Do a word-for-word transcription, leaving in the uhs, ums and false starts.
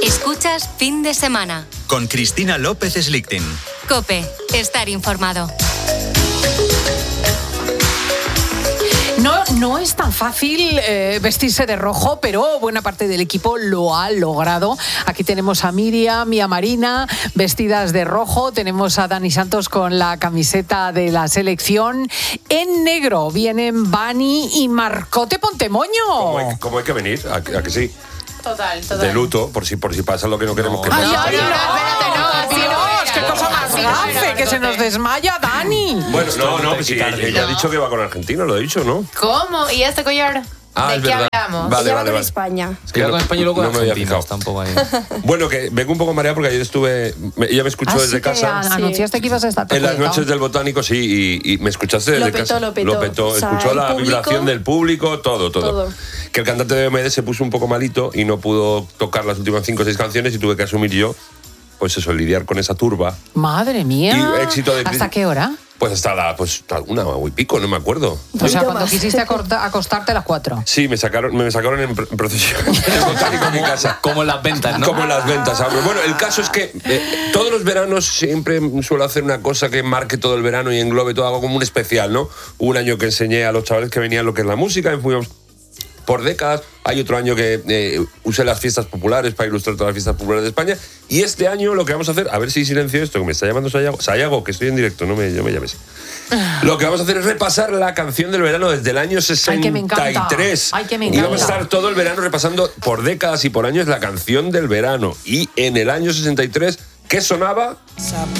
Escuchas Fin de Semana. Con Cristina López Slichting. COPE. Estar informado. No, no es tan fácil eh, vestirse de rojo, pero buena parte del equipo lo ha logrado. Aquí tenemos a Miriam y a Marina vestidas de rojo. Tenemos a Dani Santos con la camiseta de la selección. En negro vienen Bani y Marcote Pontemoño. ¿Cómo hay, cómo hay que venir? ¿A, a que sí? Total, total. De luto, por si, por si pasa lo que no queremos no, que pase. ¡Ay, ay, no! Espérate, no, Dios, qué cosa más gafe, que se nos desmaya Dani. Bueno, no, no, pues sí, ella ha dicho que va con Argentina, lo ha dicho, ¿no? ¿Cómo? ¿Y este collar? Ah, ¿De qué verdad. hablamos? Vale, Ella va vale, con vale. España. Es que no, con España y luego no me había fijado. Tampoco ahí. Bueno, que vengo un poco mareado porque ayer estuve. Me, ella me escuchó Ah, desde sí, casa. Que anunciaste que ibas a estar En las perjudicado. noches del Botánico, sí, y, y me escuchaste desde Lo petó, casa. lo petó. Lo petó. O sea, Escuchó el la público- vibración del público, todo, todo, Todo. Que el cantante de Diomedes se puso un poco malito y no pudo tocar las últimas cinco o seis canciones y tuve que asumir yo, pues eso, lidiar con esa turba. Madre mía. Y éxito de- ¿Hasta qué hora? Pues hasta la, pues hasta una o y pico, no me acuerdo. O sea, cuando quisiste acorta- acostarte a las cuatro. Sí, me sacaron, me sacaron en, pr- en procesión en el Botánico en mi casa. Como en las ventas, ¿no? Como en las ventas. hombre. Bueno, el caso es que eh, todos los veranos siempre suelo hacer una cosa que marque todo el verano y englobe todo, algo como un especial, ¿no? Hubo un año que enseñé a los chavales que venían lo que es la música, y fuimos por décadas. Hay otro año que eh, usé las fiestas populares para ilustrar todas las fiestas populares de España. Y este año lo que vamos a hacer, a ver si silencio esto, que me está llamando Sayago. Sayago, que estoy en directo, no me, no me llames. Lo que vamos a hacer es repasar la canción del verano desde el año sesenta y tres. Ay, que me encanta. Ay, que me Y vamos a encanta. estar todo el verano repasando por décadas y por años la canción del verano. Y en el año sesenta y tres, ¿qué sonaba?